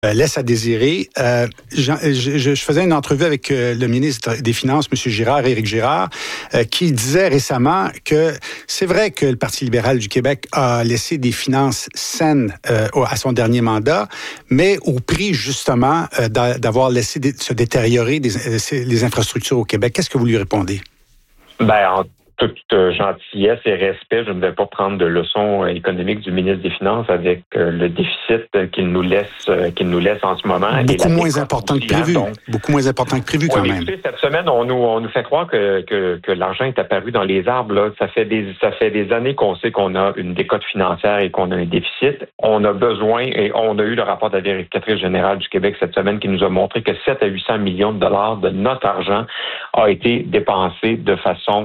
laisse à désirer. Je faisais une entrevue avec le ministre des Finances, M. Girard, Éric Girard, qui disait récemment que c'est vrai que le Parti libéral du Québec a laissé des finances saines à son dernier mandat, mais au prix justement d'avoir laissé se détériorer les infrastructures au Québec. Qu'est-ce que vous lui répondez? En toute gentillesse et respect, je ne vais pas prendre de leçons économiques du ministre des Finances avec le déficit qu'il nous laisse en ce moment. Beaucoup moins important que prévu. Beaucoup moins important que prévu quand même. Écoutez, cette semaine, on nous fait croire que l'argent est apparu dans les arbres. Là. Ça fait des années qu'on sait qu'on a une décote financière et qu'on a un déficit. On a besoin, et on a eu le rapport de la vérificatrice générale du Québec cette semaine qui nous a montré que 7 à 800 millions de dollars de notre argent a été dépensé de façon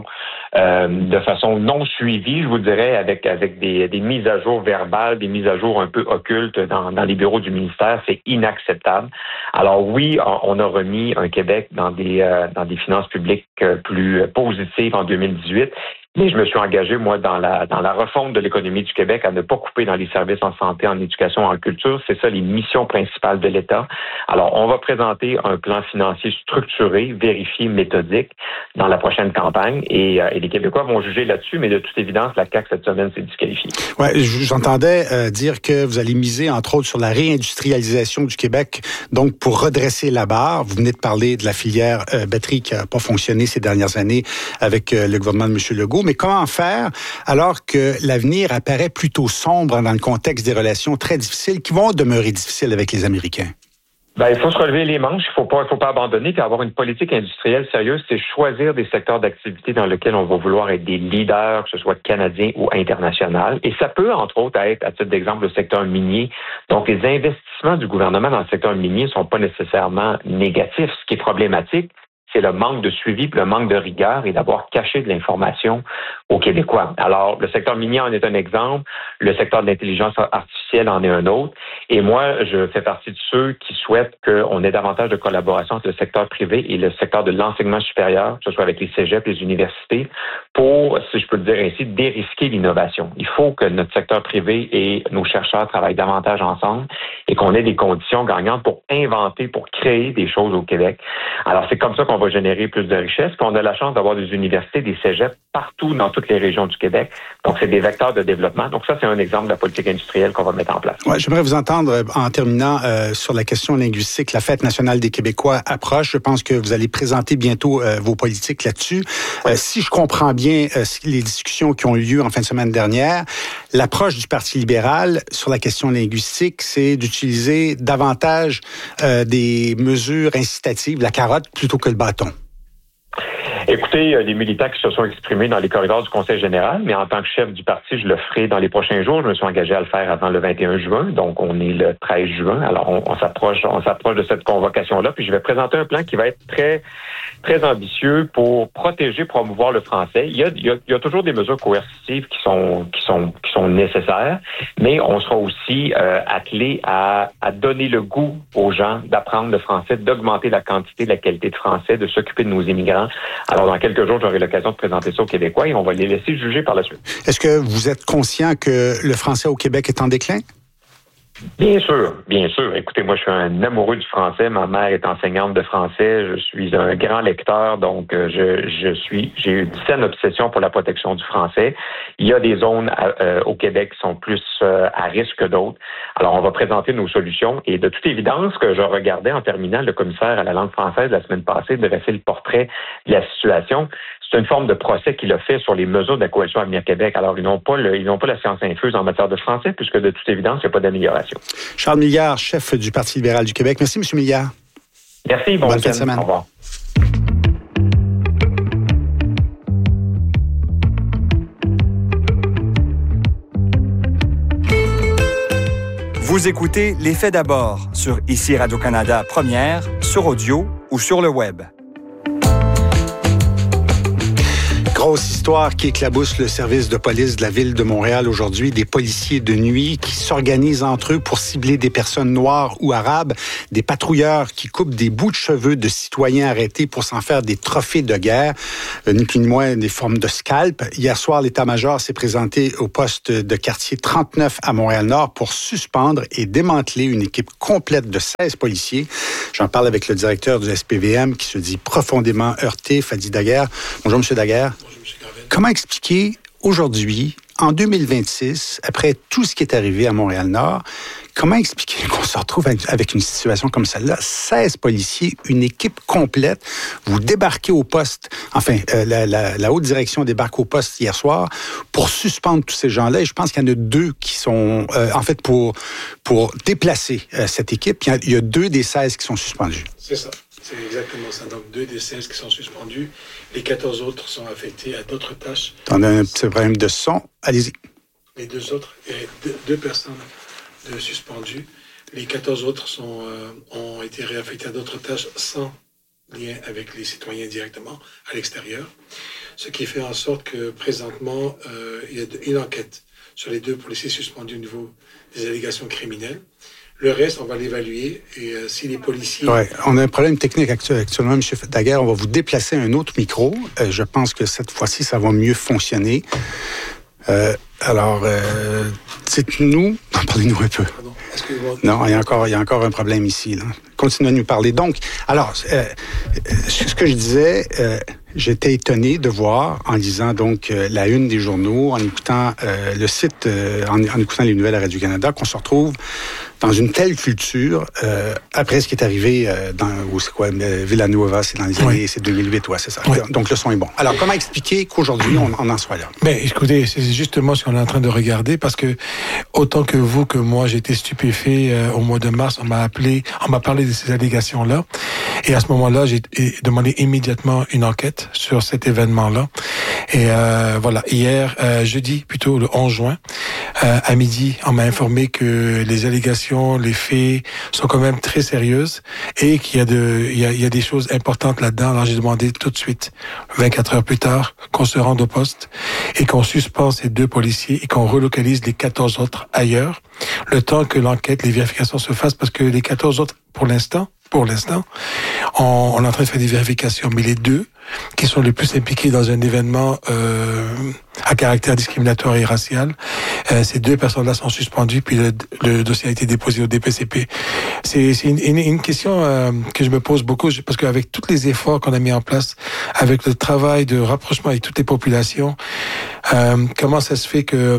non suivie, je vous dirais, avec des mises à jour verbales, des mises à jour un peu occultes dans les bureaux du ministère. C'est inacceptable. Alors oui, on a remis un Québec dans des finances publiques plus positives en 2018. Mais je me suis engagé, moi, dans la refonte de l'économie du Québec, à ne pas couper dans les services en santé, en éducation, en culture. C'est ça les missions principales de l'État. Alors, on va présenter un plan financier structuré, vérifié, méthodique dans la prochaine campagne. Et les Québécois vont juger là-dessus, mais de toute évidence, la CAQ, cette semaine, s'est disqualifiée. Ouais, j'entendais dire que vous allez miser, entre autres, sur la réindustrialisation du Québec, donc pour redresser la barre. Vous venez de parler de la filière batterie qui n'a pas fonctionné ces dernières années avec le gouvernement de M. Legault. Mais comment faire alors que l'avenir apparaît plutôt sombre dans le contexte des relations très difficiles qui vont demeurer difficiles avec les Américains? Il faut se relever les manches, il faut pas abandonner, puis avoir une politique industrielle sérieuse, c'est choisir des secteurs d'activité dans lesquels on va vouloir être des leaders, que ce soit canadien ou international. Et ça peut, entre autres, être, à titre d'exemple, le secteur minier. Donc, les investissements du gouvernement dans le secteur minier ne sont pas nécessairement négatifs. Ce qui est problématique, c'est le manque de suivi, le manque de rigueur et d'avoir caché de l'information aux Québécois. Alors, le secteur minier en est un exemple, le secteur de l'intelligence artificielle en est un autre. Et moi, je fais partie de ceux qui souhaitent qu'on ait davantage de collaboration entre le secteur privé et le secteur de l'enseignement supérieur, que ce soit avec les cégeps, les universités, pour, si je peux le dire ainsi, dérisquer l'innovation. Il faut que notre secteur privé et nos chercheurs travaillent davantage ensemble et qu'on ait des conditions gagnantes pour inventer, pour créer des choses au Québec. Alors, c'est comme ça qu'on va générer plus de richesses. Puis on a la chance d'avoir des universités, des cégeps partout dans toutes les régions du Québec. Donc, c'est des vecteurs de développement. Donc, ça, c'est un exemple de la politique industrielle qu'on va mettre en place. Ouais, j'aimerais vous entendre en terminant sur la question linguistique. La Fête nationale des Québécois approche. Je pense que vous allez présenter bientôt vos politiques là-dessus. Ouais. Si je comprends bien les discussions qui ont eu lieu en fin de semaine dernière, l'approche du Parti libéral sur la question linguistique, c'est d'utiliser davantage des mesures incitatives, la carotte, plutôt que le bâton. Écoutez, les militants qui se sont exprimés dans les corridors du Conseil général, mais en tant que chef du parti, je le ferai dans les prochains jours. Je me suis engagé à le faire avant le 21 juin, donc on est le 13 juin. Alors, on s'approche de cette convocation-là, puis je vais présenter un plan qui va être très, très ambitieux pour protéger, promouvoir le français. Il y a toujours des mesures coercitives qui sont nécessaires, mais on sera aussi attelé à donner le goût aux gens d'apprendre le français, d'augmenter la quantité, la qualité de français, de s'occuper de nos immigrants. Alors, dans quelques jours, j'aurai l'occasion de présenter ça aux Québécois et on va les laisser juger par la suite. Est-ce que vous êtes conscient que le français au Québec est en déclin? Bien sûr, bien sûr. Écoutez, moi, je suis un amoureux du français. Ma mère est enseignante de français. Je suis un grand lecteur, donc j'ai une saine obsession pour la protection du français. Il y a des zones au Québec qui sont plus à risque que d'autres. Alors, on va présenter nos solutions. Et de toute évidence, que je regardais en terminant, le commissaire à la langue française la semaine passée dressait le portrait de la situation. C'est une forme de procès qu'il a fait sur les mesures de la Coalition Avenir Québec. Alors, ils n'ont pas la science infuse en matière de français, puisque de toute évidence, il n'y a pas d'amélioration. Charles Milliard, chef du Parti libéral du Québec. Merci, M. Milliard. Merci, bonne fin de semaine. Au revoir. Vous écoutez Les Faits d'abord sur ICI Radio-Canada Première, sur audio ou sur le web. Grosse histoire qui éclabousse le service de police de la ville de Montréal aujourd'hui. Des policiers de nuit qui s'organisent entre eux pour cibler des personnes noires ou arabes. Des patrouilleurs qui coupent des bouts de cheveux de citoyens arrêtés pour s'en faire des trophées de guerre. Ni plus ni moins des formes de scalp. Hier soir, l'état-major s'est présenté au poste de quartier 39 à Montréal-Nord pour suspendre et démanteler une équipe complète de 16 policiers. J'en parle avec le directeur du SPVM qui se dit profondément heurté, Fadi Daguerre. Bonjour, M. Daguerre. Bonjour, M. Gravel. Comment expliquer aujourd'hui, en 2026, après tout ce qui est arrivé à Montréal-Nord, comment expliquer qu'on se retrouve avec une situation comme celle-là? 16 policiers, une équipe complète. Vous débarquez au poste, enfin, la haute direction débarque au poste hier soir pour suspendre tous ces gens-là. Et je pense qu'il y en a 2 qui sont, en fait, pour déplacer cette équipe. Il y a 2 des 16 qui sont suspendus. C'est ça. C'est exactement ça. Donc, 2 des 16 qui sont suspendus. Les 14 autres sont affectés à d'autres tâches. On a un petit problème de son. Allez-y. Les 2 autres, deux personnes suspendues. Les 14 autres ont été réaffectés à d'autres tâches sans lien avec les citoyens directement à l'extérieur. Ce qui fait en sorte que présentement, il y a une enquête sur les 2 policiers suspendus au niveau des allégations criminelles. Le reste, on va l'évaluer et si les policiers... Oui, on a un problème technique actuellement, M. Daguerre. On va vous déplacer un autre micro. Je pense que cette fois-ci, ça va mieux fonctionner. Dites-nous... Parlez-nous un peu. Pardon, excusez-moi. Non, il y a encore un problème ici. Là. Continuez à nous parler. Donc, alors, ce que je disais... J'étais étonné de voir, en lisant donc la une des journaux, en écoutant le site, en écoutant les nouvelles à Radio-Canada, qu'on se retrouve dans une telle culture après ce qui est arrivé Villanova, c'est dans les années, c'est 2008, ouais, c'est ça. Oui. Donc le son est bon. Alors, comment expliquer qu'aujourd'hui, on en soit là? Ben, écoutez, c'est justement ce qu'on est en train de regarder, parce que autant que vous, que moi, j'ai été stupéfait au mois de mars, on m'a parlé de ces allégations-là, et à ce moment-là, j'ai demandé immédiatement une enquête sur cet événement-là. Et voilà, hier, jeudi, plutôt le 11 juin, à midi, on m'a informé que les allégations, les faits sont quand même très sérieuses et qu'il y a des choses importantes là-dedans. Alors j'ai demandé tout de suite, 24 heures plus tard, qu'on se rende au poste et qu'on suspend ces 2 policiers et qu'on relocalise les 14 autres ailleurs, le temps que l'enquête, les vérifications se fassent, parce que les 14 autres, pour l'instant, on est en train de faire des vérifications, mais les 2 qui sont les plus impliqués dans un événement à caractère discriminatoire et racial, ces 2 personnes-là sont suspendues, puis le dossier a été déposé au DPCP. C'est une question que je me pose beaucoup, parce qu'avec tous les efforts qu'on a mis en place, avec le travail de rapprochement avec toutes les populations, comment ça se fait que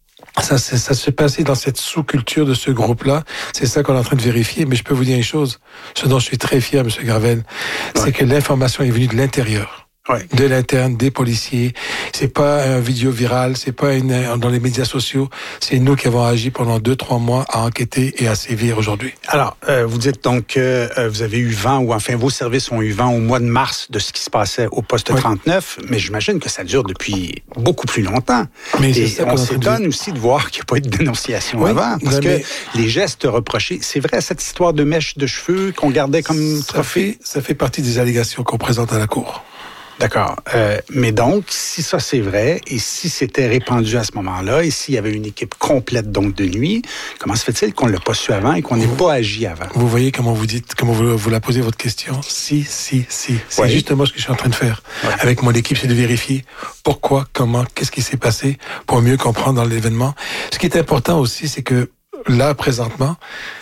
ça se passait dans cette sous-culture de ce groupe-là. C'est ça qu'on est en train de vérifier. Mais je peux vous dire une chose, ce dont je suis très fier, M. Gravel, c'est que l'information est venue de l'intérieur. Ouais. De l'interne, des policiers. C'est pas un vidéo viral, c'est pas dans les médias sociaux. C'est nous qui avons agi pendant 2-3 mois à enquêter et à sévir aujourd'hui. Alors, vous dites donc que vous avez eu vent, ou enfin vos services ont eu vent au mois de mars de ce qui se passait au poste 39, mais j'imagine que ça dure depuis beaucoup plus longtemps. Mais et on s'étonne aussi de voir qu'il n'y a pas eu de dénonciation avant, parce que les gestes reprochés, c'est vrai, cette histoire de mèche de cheveux qu'on gardait comme trophée? Ça fait partie des allégations qu'on présente à la Cour. D'accord. Mais donc, si ça c'est vrai, et si c'était répandu à ce moment-là, et s'il y avait une équipe complète donc de nuit, comment se fait-il qu'on ne l'a pas su avant et qu'on n'ait pas agi avant? Vous voyez comment vous la posez votre question? Si. C'est justement ce que je suis en train de faire. Ouais. Avec mon équipe, c'est de vérifier pourquoi, comment, qu'est-ce qui s'est passé pour mieux comprendre dans l'événement. Ce qui est important aussi, c'est que là, présentement,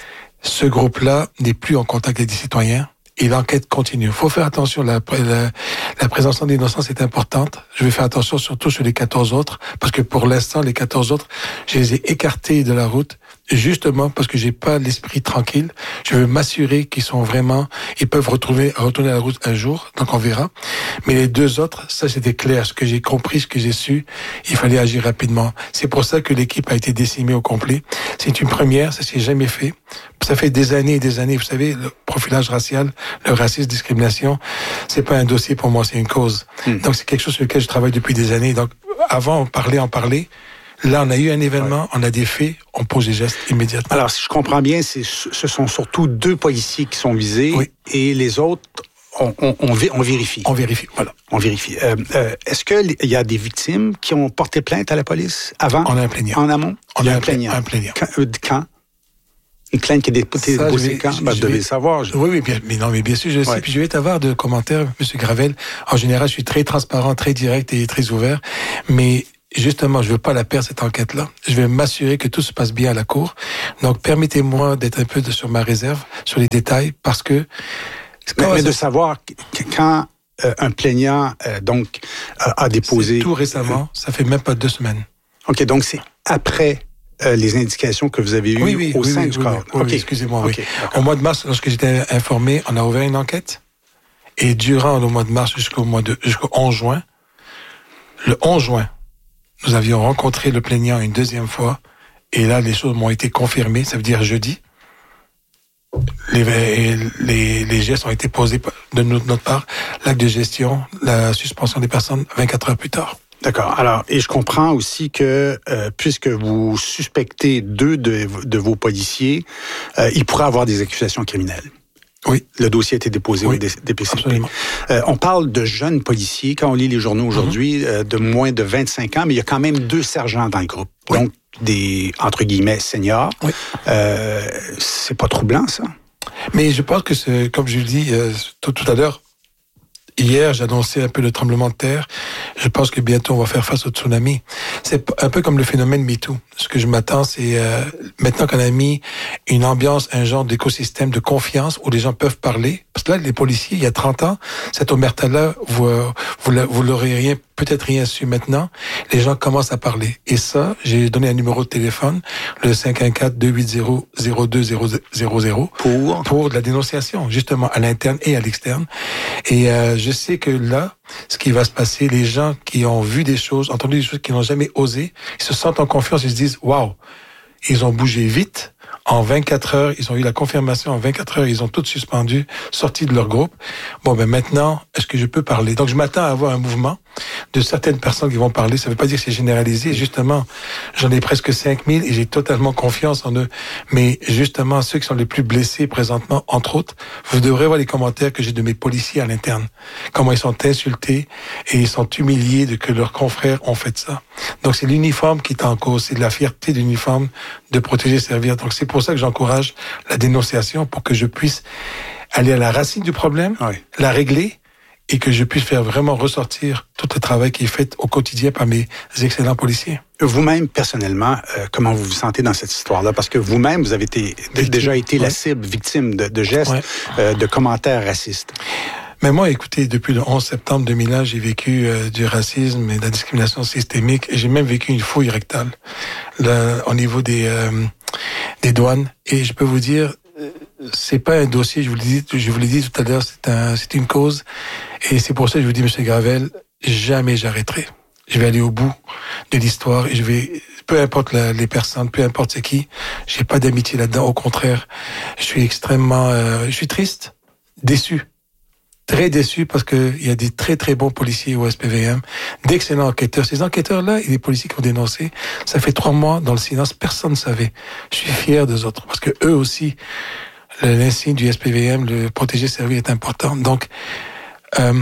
ce groupe-là n'est plus en contact avec des citoyens. Et l'enquête continue. Il faut faire attention. La présomption d'innocence est importante. Je vais faire attention surtout sur les 14 autres, parce que pour l'instant, les 14 autres, je les ai écartés de la route, justement parce que j'ai pas l'esprit tranquille. Je veux m'assurer qu'ils sont vraiment, ils peuvent retourner à la route un jour, donc on verra. Mais les 2 autres, ça c'était clair. Ce que j'ai compris, ce que j'ai su, il fallait agir rapidement. C'est pour ça que l'équipe a été décimée au complet. C'est une première, ça s'est jamais fait. Ça fait des années et des années. Vous savez, le profilage racial, le racisme, discrimination, c'est pas un dossier pour moi, c'est une cause. Donc c'est quelque chose sur lequel je travaille depuis des années. Donc avant, on parlait. Là, on a eu un événement, on a des faits, on pose des gestes immédiatement. Alors, si je comprends bien, ce sont surtout 2 policiers qui sont visés, et les autres on vérifie. On vérifie, voilà. On vérifie. Est-ce qu'il y a des victimes qui ont porté plainte à la police avant? On a un plaignant. En amont? On a un plaignant. Quand? Une plainte qui est déposée quand? Je devais le savoir. Oui, mais bien sûr, je le sais. Puis je vais t'avoir de commentaires, M. Gravel. En général, je suis très transparent, très direct et très ouvert. Mais justement, je veux pas la perdre, cette enquête-là. Je vais m'assurer que tout se passe bien à la cour. Donc, permettez-moi d'être un peu sur ma réserve, sur les détails, parce que... Mais de savoir quand un plaignant a déposé... C'est tout récemment, ça fait même pas 2 semaines. OK, donc c'est après... les indications que vous avez eues au sein du corps. Oui, excusez-moi, oui. Au mois de mars, lorsque j'étais informé, on a ouvert une enquête. Et durant le mois de mars jusqu'au 11 juin, le 11 juin, nous avions rencontré le plaignant une 2e fois. Et là, les choses m'ont été confirmées. Ça veut dire jeudi. Les gestes ont été posés de notre part. L'acte de gestion, la suspension des personnes 24 heures plus tard. D'accord. Alors, et je comprends aussi que puisque vous suspectez 2 de vos policiers, il pourrait avoir des accusations criminelles. Oui. Le dossier a été déposé au DPCP. Absolument. On parle de jeunes policiers, quand on lit les journaux aujourd'hui, de moins de 25 ans, mais il y a quand même 2 sergents dans le groupe. Oui. Donc, des, entre guillemets, seniors. Oui. C'est pas troublant, ça? Mais je pense que c'est, comme je le dis tout à l'heure, hier, j'annonçais un peu le tremblement de terre. Je pense que bientôt, on va faire face au tsunami. C'est un peu comme le phénomène MeToo. Ce que je m'attends, c'est maintenant qu'on a mis une ambiance, un genre d'écosystème de confiance où les gens peuvent parler. Parce que là, les policiers, il y a 30 ans, cette omerta-là, vous l'aurez peut-être rien su maintenant. Les gens commencent à parler. Et ça, j'ai donné un numéro de téléphone, le 514-280-0200. Pour de la dénonciation, justement, à l'interne et à l'externe. Et je sais que là, ce qui va se passer, les gens qui ont vu des choses, entendu des choses qu'ils n'ont jamais osé, ils se sentent en confiance, ils se disent, waouh, ils ont bougé vite. En 24 heures, ils ont eu la confirmation. En 24 heures, ils ont tous suspendu, sorti de leur groupe. Bon, maintenant, est-ce que je peux parler? Donc, je m'attends à avoir un mouvement de certaines personnes qui vont parler. Ça ne veut pas dire que c'est généralisé. Justement, j'en ai presque 5000 et j'ai totalement confiance en eux. Mais justement, ceux qui sont les plus blessés présentement, entre autres, vous devrez voir les commentaires que j'ai de mes policiers à l'interne. Comment ils sont insultés et ils sont humiliés de que leurs confrères ont fait ça. Donc, c'est l'uniforme qui est en cause. C'est de la fierté de l'uniforme de protéger, servir. Donc, c'est pour ça que j'encourage la dénonciation pour que je puisse aller à la racine du problème, la régler et que je puisse faire vraiment ressortir tout le travail qui est fait au quotidien par mes excellents policiers. Vous-même, personnellement, comment vous vous sentez dans cette histoire-là? Parce que vous-même, vous avez déjà été la cible, victime de gestes, de commentaires racistes. Mais moi, écoutez, depuis le 11 septembre 2001, j'ai vécu du racisme et de la discrimination systémique. Et j'ai même vécu une fouille rectale au niveau des douanes. Et je peux vous dire, c'est pas un dossier, je vous l'ai dit tout à l'heure, c'est une cause. Et c'est pour ça que je vous dis, M. Gravel, jamais j'arrêterai. Je vais aller au bout de l'histoire et je vais, peu importe les personnes, peu importe c'est qui, j'ai pas d'amitié là-dedans. Au contraire, je suis je suis triste, déçu. Très déçu parce que il y a des très très bons policiers au SPVM, d'excellents enquêteurs. Ces enquêteurs-là et les policiers qui ont dénoncé, ça fait 3 mois dans le silence, personne ne savait. Je suis fier des autres parce que eux aussi, l'insigne du SPVM, le protéger, servir est important. Donc, je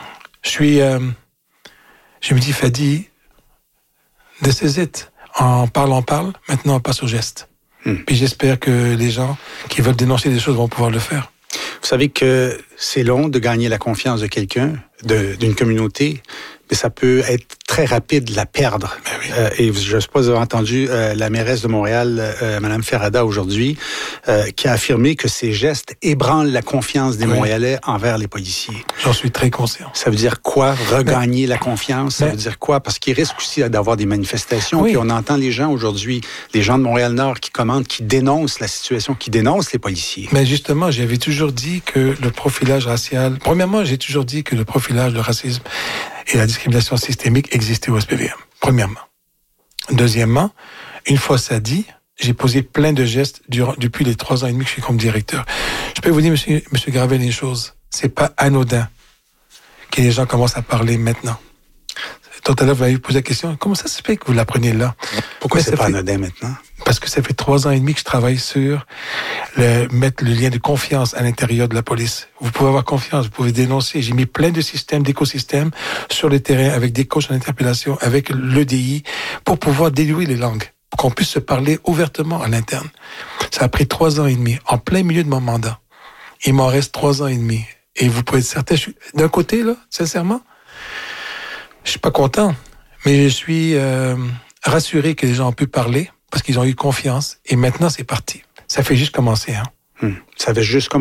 me dis, Fadi, this is it. On parle. Maintenant, on passe au geste. Puis j'espère que les gens qui veulent dénoncer des choses vont pouvoir le faire. Vous savez que c'est long de gagner la confiance de quelqu'un, d'une communauté, mais ça peut être très rapide de la perdre. Et je ne sais pas si vous avez entendu la mairesse de Montréal, Mme Ferrada, aujourd'hui, qui a affirmé que ces gestes ébranlent la confiance des Montréalais envers les policiers. J'en suis très conscient. Ça veut dire quoi, regagner la confiance? Ça veut dire quoi? Parce qu'il risque aussi d'avoir des manifestations. Puis on entend les gens aujourd'hui, les gens de Montréal-Nord qui commentent, qui dénoncent la situation, qui dénoncent les policiers. Mais justement, j'avais toujours dit que le profilage racial... Premièrement, j'ai toujours dit que le profilage, le racisme et la discrimination systémique existaient au SPVM. Premièrement. Deuxièmement, une fois ça dit, j'ai posé plein de gestes depuis les 3 ans et demi que je suis comme directeur. Je peux vous dire, monsieur Gravel, une chose. C'est pas anodin que les gens commencent à parler maintenant. tout à l'heure, vous m'avez posé la question, comment ça se fait que vous l'apprenez là? Pourquoi c'est pas anodin maintenant? Parce que ça fait 3 ans et demi que je travaille sur mettre le lien de confiance à l'intérieur de la police. Vous pouvez avoir confiance, vous pouvez dénoncer. J'ai mis plein de systèmes, d'écosystèmes sur le terrain avec des coachs en interpellation, avec l'EDI, pour pouvoir délier les langues, pour qu'on puisse se parler ouvertement à l'interne. Ça a pris 3 ans et demi, en plein milieu de mon mandat. Il m'en reste 3 ans et demi. Et vous pouvez être certain, d'un côté, là, sincèrement, je suis pas content, mais je suis rassuré que les gens ont pu parler parce qu'ils ont eu confiance. Et maintenant, c'est parti. Ça fait juste commencer. Hein. Ça fait juste commencer.